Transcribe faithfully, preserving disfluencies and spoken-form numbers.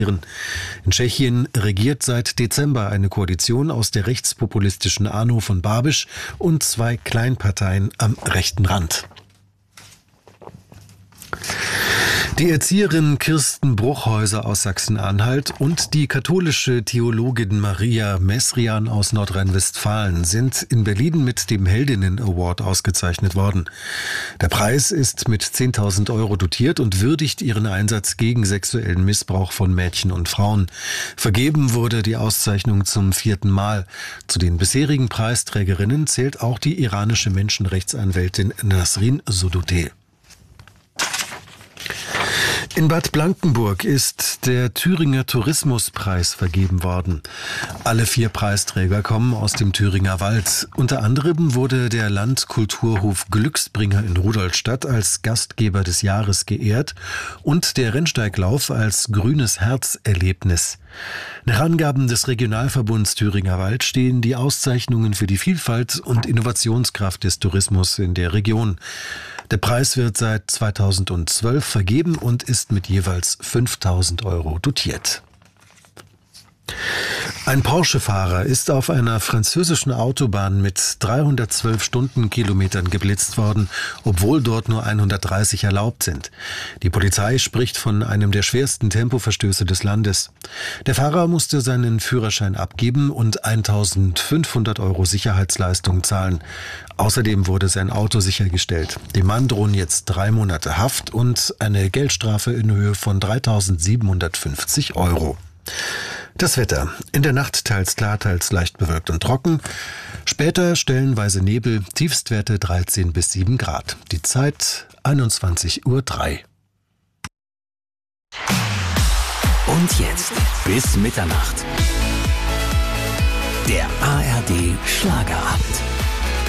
In Tschechien regiert seit Dezember eine Koalition aus der rechtspopulistischen Arno von Babiš und zwei Kleinparteien am rechten Rand. Die Erzieherin Kirsten Bruchhäuser aus Sachsen-Anhalt und die katholische Theologin Maria Mesrian aus Nordrhein-Westfalen sind in Berlin mit dem Heldinnen-Award ausgezeichnet worden. Der Preis ist mit zehntausend Euro dotiert und würdigt ihren Einsatz gegen sexuellen Missbrauch von Mädchen und Frauen. Vergeben wurde die Auszeichnung zum vierten Mal. Zu den bisherigen Preisträgerinnen zählt auch die iranische Menschenrechtsanwältin Nasrin Sotoudeh. In Bad Blankenburg ist der Thüringer Tourismuspreis vergeben worden. Alle vier Preisträger kommen aus dem Thüringer Wald. Unter anderem wurde der Landkulturhof Glücksbringer in Rudolstadt als Gastgeber des Jahres geehrt und der Rennsteiglauf als grünes Herzerlebnis. Nach Angaben des Regionalverbunds Thüringer Wald stehen die Auszeichnungen für die Vielfalt und Innovationskraft des Tourismus in der Region. Der Preis wird seit zweitausendzwölf vergeben und ist mit jeweils fünftausend Euro dotiert. Ein Porsche-Fahrer ist auf einer französischen Autobahn mit dreihundertzwölf Stundenkilometern geblitzt worden, obwohl dort nur hundertdreißig erlaubt sind. Die Polizei spricht von einem der schwersten Tempoverstöße des Landes. Der Fahrer musste seinen Führerschein abgeben und eintausendfünfhundert Euro Sicherheitsleistung zahlen. Außerdem wurde sein Auto sichergestellt. Dem Mann drohen jetzt drei Monate Haft und eine Geldstrafe in Höhe von dreitausendsiebenhundertfünfzig Euro. Das Wetter. In der Nacht teils klar, teils leicht bewölkt und trocken. Später stellenweise Nebel, Tiefstwerte dreizehn bis sieben Grad. Die Zeit einundzwanzig Uhr drei. Und jetzt bis Mitternacht. Der A R D Schlagerabend.